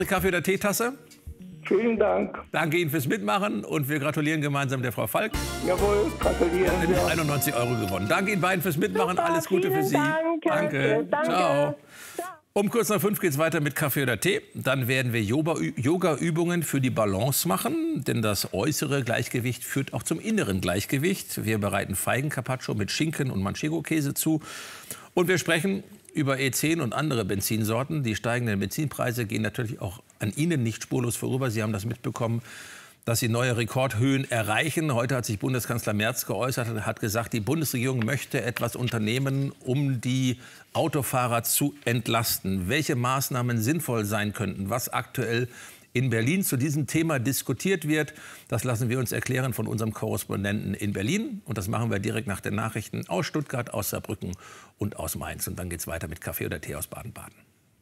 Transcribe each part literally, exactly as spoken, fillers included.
Kaffee oder Teetasse? Vielen Dank. Danke Ihnen fürs Mitmachen und wir gratulieren gemeinsam der Frau Falk. Jawohl, gratulieren. Sie hat einundneunzig Euro gewonnen. Danke Ihnen beiden fürs Mitmachen. Super, Alles Gute für Sie. Dank. Danke. Danke. Ciao. Um kurz nach fünf geht es weiter mit Kaffee oder Tee. Dann werden wir Yoga-Übungen für die Balance machen, denn das äußere Gleichgewicht führt auch zum inneren Gleichgewicht. Wir bereiten Feigen-Carpaccio mit Schinken und Manchego-Käse zu. Und wir sprechen über E zehn und andere Benzinsorten. Die steigenden Benzinpreise gehen natürlich auch an Ihnen nicht spurlos vorüber. Sie haben das mitbekommen, dass sie neue Rekordhöhen erreichen. Heute hat sich Bundeskanzler Merz geäußert und hat gesagt, die Bundesregierung möchte etwas unternehmen, um die Autofahrer zu entlasten. Welche Maßnahmen sinnvoll sein könnten, was aktuell in Berlin zu diesem Thema diskutiert wird, das lassen wir uns erklären von unserem Korrespondenten in Berlin. Und das machen wir direkt nach den Nachrichten aus Stuttgart, aus Saarbrücken und aus Mainz. Und dann geht es weiter mit Kaffee oder Tee aus Baden-Baden.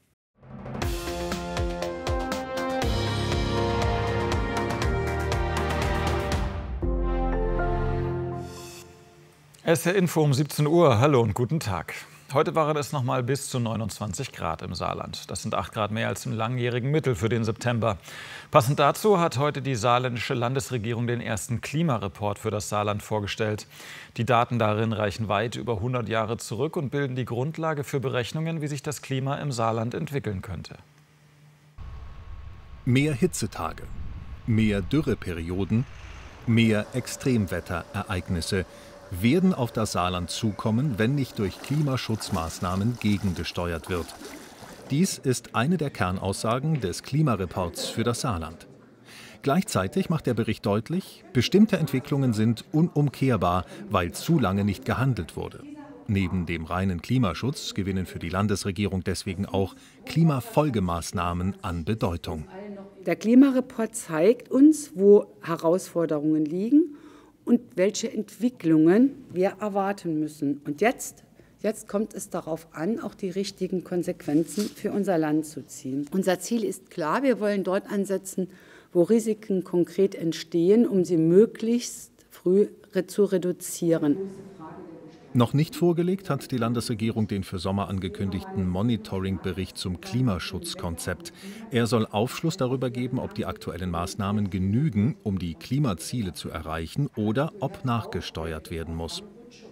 S R Info um siebzehn Uhr. Hallo und guten Tag. Heute waren es noch mal bis zu neunundzwanzig Grad im Saarland. Das sind acht Grad mehr als im langjährigen Mittel für den September. Passend dazu hat heute die saarländische Landesregierung den ersten Klimareport für das Saarland vorgestellt. Die Daten darin reichen weit über hundert Jahre zurück und bilden die Grundlage für Berechnungen, wie sich das Klima im Saarland entwickeln könnte. Mehr Hitzetage, mehr Dürreperioden, mehr Extremwetterereignisse werden auf das Saarland zukommen, wenn nicht durch Klimaschutzmaßnahmen gegengesteuert wird. Dies ist eine der Kernaussagen des Klimareports für das Saarland. Gleichzeitig macht der Bericht deutlich, bestimmte Entwicklungen sind unumkehrbar, weil zu lange nicht gehandelt wurde. Neben dem reinen Klimaschutz gewinnen für die Landesregierung deswegen auch Klimafolgemaßnahmen an Bedeutung. Der Klimareport zeigt uns, wo Herausforderungen liegen und welche Entwicklungen wir erwarten müssen. Und jetzt, jetzt kommt es darauf an, auch die richtigen Konsequenzen für unser Land zu ziehen. Unser Ziel ist klar, wir wollen dort ansetzen, wo Risiken konkret entstehen, um sie möglichst früh zu reduzieren. Noch nicht vorgelegt hat die Landesregierung den für Sommer angekündigten Monitoring-Bericht zum Klimaschutzkonzept. Er soll Aufschluss darüber geben, ob die aktuellen Maßnahmen genügen, um die Klimaziele zu erreichen, oder ob nachgesteuert werden muss.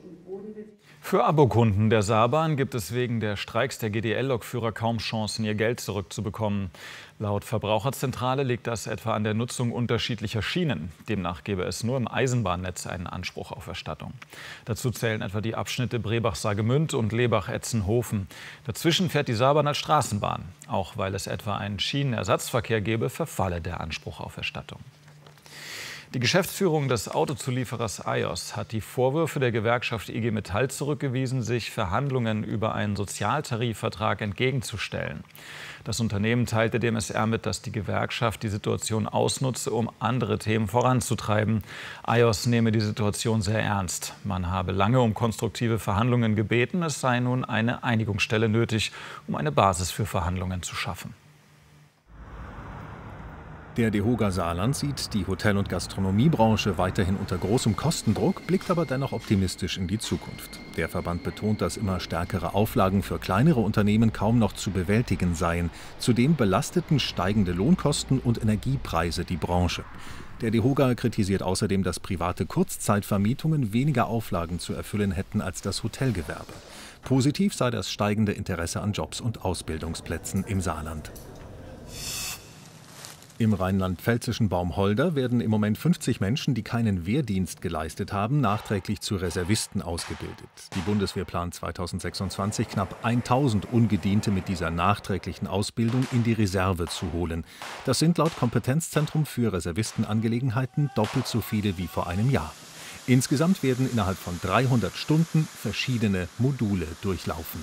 Für Abokunden der Saarbahn gibt es wegen der Streiks der G D L-Lokführer kaum Chancen, ihr Geld zurückzubekommen. Laut Verbraucherzentrale liegt das etwa an der Nutzung unterschiedlicher Schienen. Demnach gäbe es nur im Eisenbahnnetz einen Anspruch auf Erstattung. Dazu zählen etwa die Abschnitte Brebach-Saargemünd und Lebach-Etzenhofen. Dazwischen fährt die Saarbahn als Straßenbahn. Auch weil es etwa einen Schienenersatzverkehr gäbe, verfalle der Anspruch auf Erstattung. Die Geschäftsführung des Autozulieferers I O S hat die Vorwürfe der Gewerkschaft I G Metall zurückgewiesen, sich Verhandlungen über einen Sozialtarifvertrag entgegenzustellen. Das Unternehmen teilte dem S R mit, dass die Gewerkschaft die Situation ausnutze, um andere Themen voranzutreiben. I O S nehme die Situation sehr ernst. Man habe lange um konstruktive Verhandlungen gebeten. Es sei nun eine Einigungsstelle nötig, um eine Basis für Verhandlungen zu schaffen. Der DEHOGA Saarland sieht die Hotel- und Gastronomiebranche weiterhin unter großem Kostendruck, blickt aber dennoch optimistisch in die Zukunft. Der Verband betont, dass immer stärkere Auflagen für kleinere Unternehmen kaum noch zu bewältigen seien. Zudem belasteten steigende Lohnkosten und Energiepreise die Branche. Der DEHOGA kritisiert außerdem, dass private Kurzzeitvermietungen weniger Auflagen zu erfüllen hätten als das Hotelgewerbe. Positiv sei das steigende Interesse an Jobs und Ausbildungsplätzen im Saarland. Im rheinland-pfälzischen Baumholder werden im Moment fünfzig Menschen, die keinen Wehrdienst geleistet haben, nachträglich zu Reservisten ausgebildet. Die Bundeswehr plant zweitausendsechsundzwanzig knapp tausend Ungediente mit dieser nachträglichen Ausbildung in die Reserve zu holen. Das sind laut Kompetenzzentrum für Reservistenangelegenheiten doppelt so viele wie vor einem Jahr. Insgesamt werden innerhalb von dreihundert Stunden verschiedene Module durchlaufen.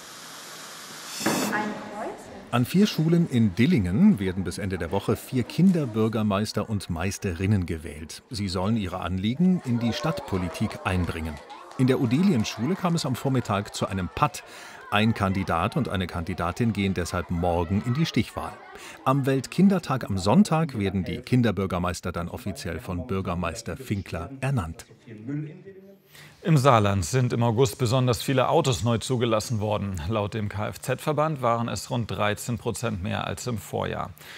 An vier Schulen in Dillingen werden bis Ende der Woche vier Kinderbürgermeister und Meisterinnen gewählt. Sie sollen ihre Anliegen in die Stadtpolitik einbringen. In der Odelienschule kam es am Vormittag zu einem Patt. Ein Kandidat und eine Kandidatin gehen deshalb morgen in die Stichwahl. Am Weltkindertag am Sonntag werden die Kinderbürgermeister dann offiziell von Bürgermeister Finkler ernannt. Im Saarland sind im August besonders viele Autos neu zugelassen worden. Laut dem Kfz-Verband waren es rund dreizehn Prozent mehr als im Vorjahr.